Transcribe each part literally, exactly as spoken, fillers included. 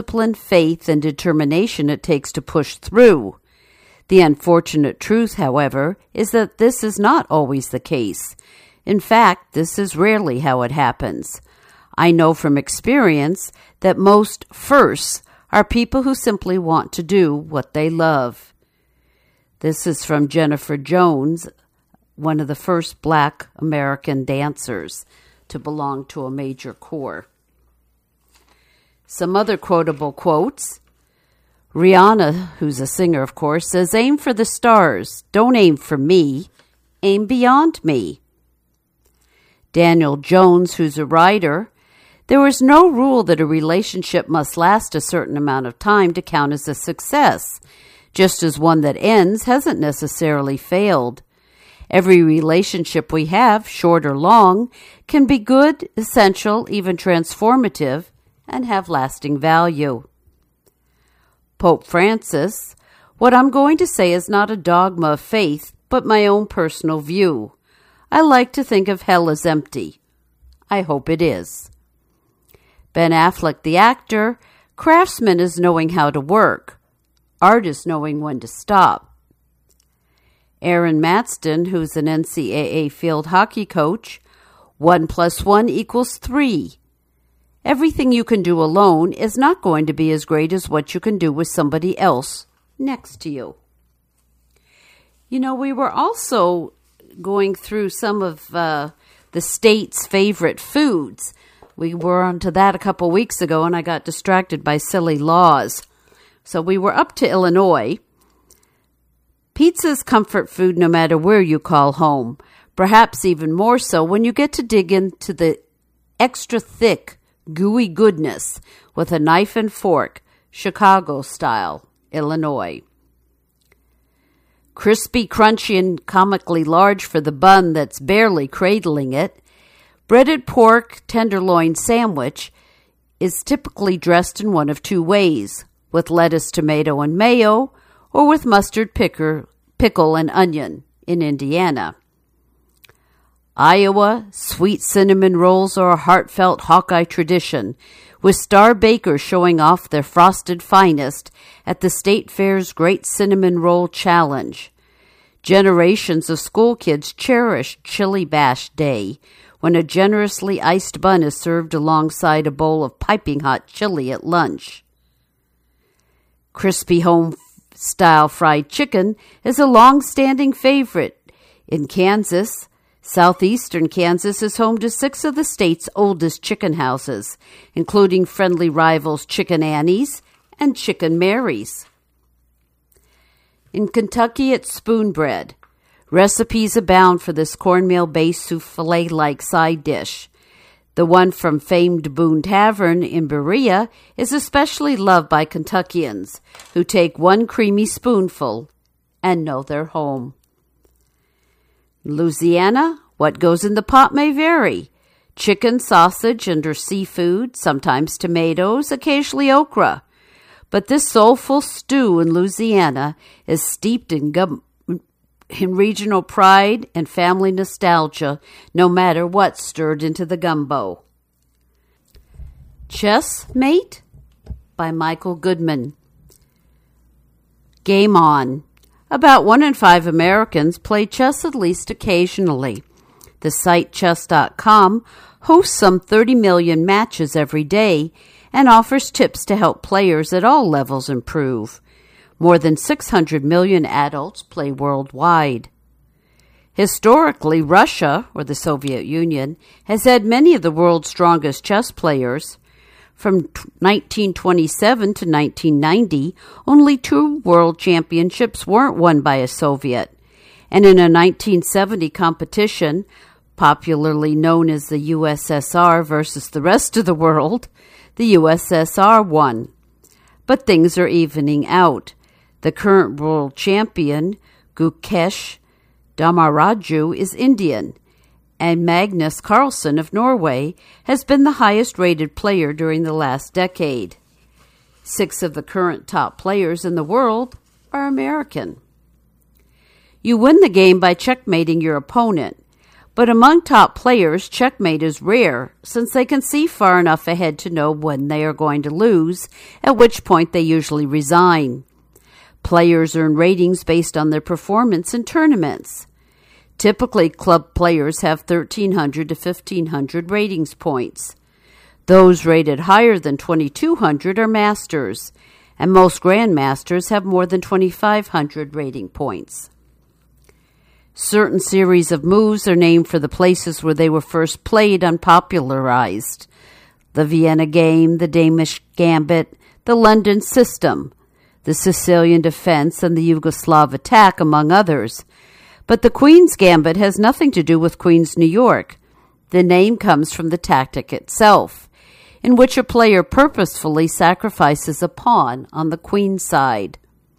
discipline, faith, and determination it takes to push through. The unfortunate truth, however, is that this is not always the case. In fact, this is rarely how it happens. I know from experience that most firsts are people who simply want to do what they love. This is from Jennifer Jones, one of the first Black American dancers to belong to a major corps. Some other quotable quotes. Rihanna, who's a singer, of course, says, "Aim for the stars. Don't aim for me. Aim beyond me." Daniel Jones, who's a writer, "There is no rule that a relationship must last a certain amount of time to count as a success, just as one that ends hasn't necessarily failed. Every relationship we have, short or long, can be good, essential, even transformative, and have lasting value." Pope Francis, "What I'm going to say is not a dogma of faith, but my own personal view. I like to think of hell as empty. I hope it is." Ben Affleck, the actor, "Craftsman is knowing how to work. Art is knowing when to stop." Aaron Matston, who's an N C double A field hockey coach, "One plus one equals three. Everything you can do alone is not going to be as great as what you can do with somebody else next to you." You know, we were also going through some of uh, the state's favorite foods. We were onto that a couple weeks ago, and I got distracted by silly laws. So we were up to Illinois. Pizza's comfort food no matter where you call home, perhaps even more so when you get to dig into the extra thick, gooey goodness with a knife and fork, Chicago style, Illinois. Crispy, crunchy, and comically large for the bun that's barely cradling it, breaded pork tenderloin sandwich is typically dressed in one of two ways, with lettuce, tomato, and mayo, or with mustard, picker, pickle, and onion in Indiana. Iowa, sweet cinnamon rolls are a heartfelt Hawkeye tradition, with star bakers showing off their frosted finest at the State Fair's Great Cinnamon Roll Challenge. Generations of school kids cherish Chili Bash Day, when a generously iced bun is served alongside a bowl of piping hot chili at lunch. Crispy home-style fried chicken is a long-standing favorite in Kansas. Southeastern Kansas is home to six of the state's oldest chicken houses, including friendly rivals Chicken Annie's and Chicken Mary's. In Kentucky, it's spoon bread. Recipes abound for this cornmeal-based souffle-like side dish. The one from famed Boone Tavern in Berea is especially loved by Kentuckians, who take one creamy spoonful and know they're home. Louisiana, what goes in the pot may vary. Chicken, sausage, and or seafood, sometimes tomatoes, occasionally okra. But this soulful stew in Louisiana is steeped in gum, in regional pride and family nostalgia, no matter what's stirred into the gumbo. Chessmate by Michael Goodman. Game on. About one in five Americans play chess at least occasionally. The site chess dot com hosts some thirty million matches every day and offers tips to help players at all levels improve. More than six hundred million adults play worldwide. Historically, Russia, or the Soviet Union, has had many of the world's strongest chess players. From nineteen twenty-seven to nineteen ninety, only two world championships weren't won by a Soviet. And in a nineteen seventy competition, popularly known as the U S S R versus the rest of the world, the U S S R won. But things are evening out. The current world champion, Gukesh Damaraju, is Indian, and Magnus Carlsen of Norway has been the highest-rated player during the last decade. Six of the current top players in the world are American. You win the game by checkmating your opponent, But among top players, checkmate is rare, since they can see far enough ahead to know when they are going to lose, at which point they usually resign. Players earn ratings based on their performance in tournaments. Typically, club players have thirteen hundred to fifteen hundred ratings points. Those rated higher than twenty-two hundred are masters, and most grandmasters have more than twenty-five hundred rating points. Certain series of moves are named for the places where they were first played and popularized. The Vienna game, the Danish gambit, the London system, the Sicilian defense, and the Yugoslav attack, among others. But the Queen's Gambit has nothing to do with Queen's New York. The name comes from the tactic itself, in which a player purposefully sacrifices a pawn on the Queen's side.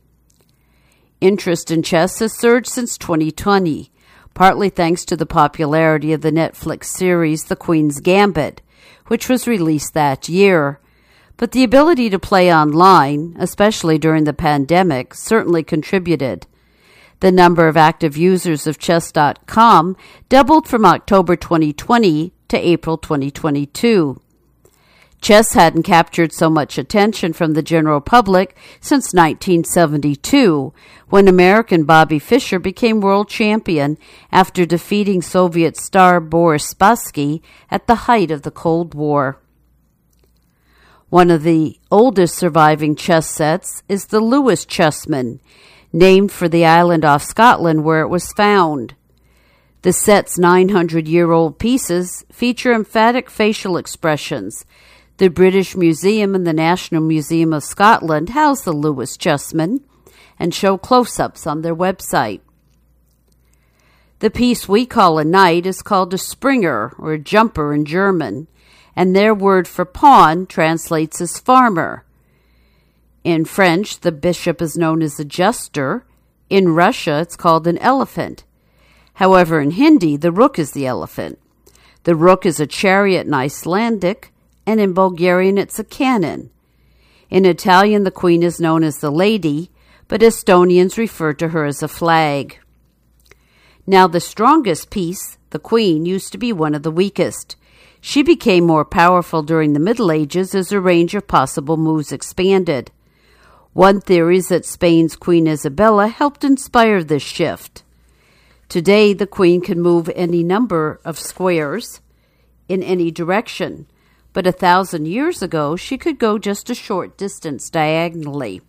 Interest in chess has surged since twenty twenty, partly thanks to the popularity of the Netflix series The Queen's Gambit, which was released that year. But the ability to play online, especially during the pandemic, certainly contributed. The number of active users of chess dot com doubled from October twenty twenty to April twenty twenty-two. Chess hadn't captured so much attention from the general public since nineteen seventy-two, when American Bobby Fischer became world champion after defeating Soviet star Boris Spassky at the height of the Cold War. One of the oldest surviving chess sets is the Lewis Chessman, named for the island off Scotland where it was found. The set's nine hundred year old pieces feature emphatic facial expressions. The British Museum and the National Museum of Scotland house the Lewis Chessman and show close-ups on their website. The piece we call a knight is called a springer, or a jumper in German, and their word for pawn translates as farmer. In French, the bishop is known as a jester. In Russia, it's called an elephant. However, in Hindi, the rook is the elephant. The rook is a chariot in Icelandic, and in Bulgarian, it's a cannon. In Italian, the queen is known as the lady, but Estonians refer to her as a flag. Now, the strongest piece, the queen, used to be one of the weakest. She became more powerful during the Middle Ages as her range of possible moves expanded. One theory is that Spain's Queen Isabella helped inspire this shift. Today, the queen can move any number of squares in any direction, but a thousand years ago, she could go just a short distance diagonally.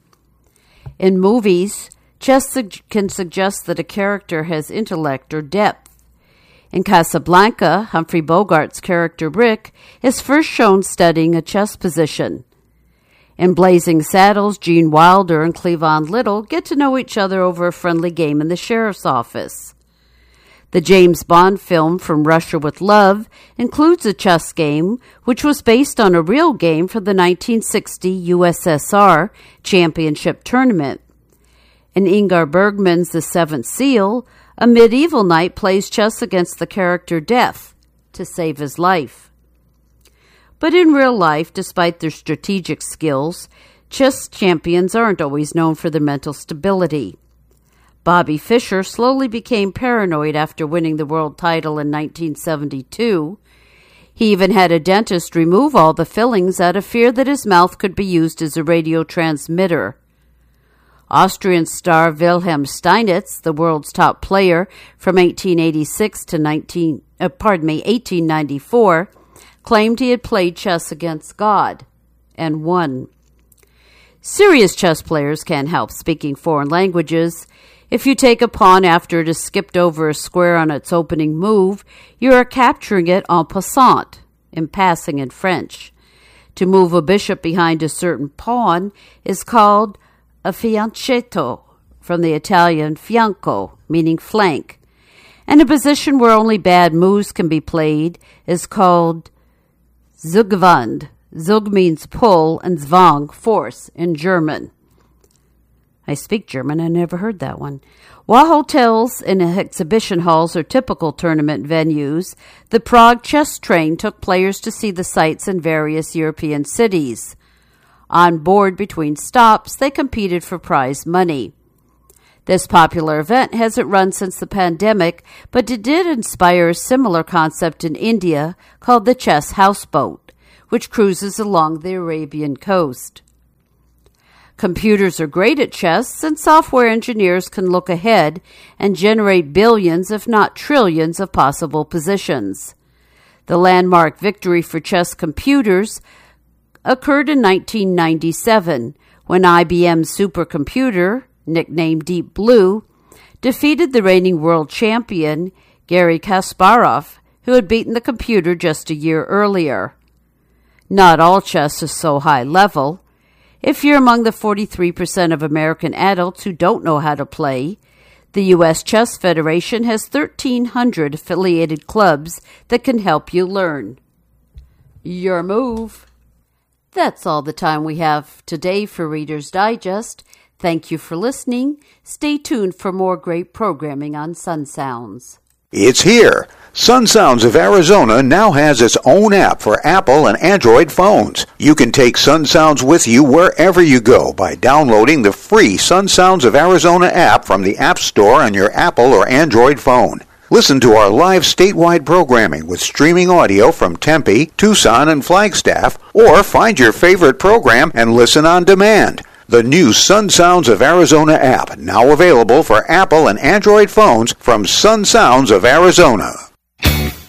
In movies, chess su- can suggest that a character has intellect or depth. In Casablanca, Humphrey Bogart's character Rick is first shown studying a chess position. In Blazing Saddles, Gene Wilder and Cleavon Little get to know each other over a friendly game in the sheriff's office. The James Bond film From Russia with Love includes a chess game, which was based on a real game from the nineteen sixty U S S R Championship Tournament. In Ingmar Bergman's The Seventh Seal, a medieval knight plays chess against the character Death to save his life. But in real life, despite their strategic skills, chess champions aren't always known for their mental stability. Bobby Fischer slowly became paranoid after winning the world title in nineteen seventy-two. He even had a dentist remove all the fillings out of fear that his mouth could be used as a radio transmitter. Austrian star Wilhelm Steinitz, the world's top player from eighteen eighty-six to nineteen, uh, pardon me, eighteen ninety-four, claimed he had played chess against God and won. Serious chess players can't help speaking foreign languages. If you take a pawn after it has skipped over a square on its opening move, you are capturing it en passant, in passing in French. To move a bishop behind a certain pawn is called a fianchetto, from the Italian fianco, meaning flank. And a position where only bad moves can be played is called Zugwand. Zug means pull, and Zwang, force, in German. I speak German, I never heard that one. While hotels and exhibition halls are typical tournament venues, the Prague Chess Train took players to see the sights in various European cities. On board between stops, they competed for prize money. This popular event hasn't run since the pandemic, but it did inspire a similar concept in India called the chess houseboat, which cruises along the Arabian coast. Computers are great at chess, and software engineers can look ahead and generate billions, if not trillions, of possible positions. The landmark victory for chess computers occurred in nineteen ninety-seven, when I B M's supercomputer, nicknamed Deep Blue, defeated the reigning world champion, Garry Kasparov, who had beaten the computer just a year earlier. Not all chess is so high level. If you're among the forty-three percent of American adults who don't know how to play, the U S Chess Federation has thirteen hundred affiliated clubs that can help you learn. Your move. That's all the time we have today for Reader's Digest. Thank you for listening. Stay tuned for more great programming on Sun Sounds. It's here. Sun Sounds of Arizona now has its own app for Apple and Android phones. You can take Sun Sounds with you wherever you go by downloading the free Sun Sounds of Arizona app from the App Store on your Apple or Android phone. Listen to our live statewide programming with streaming audio from Tempe, Tucson, and Flagstaff, or find your favorite program and listen on demand. The new Sun Sounds of Arizona app, now available for Apple and Android phones from Sun Sounds of Arizona.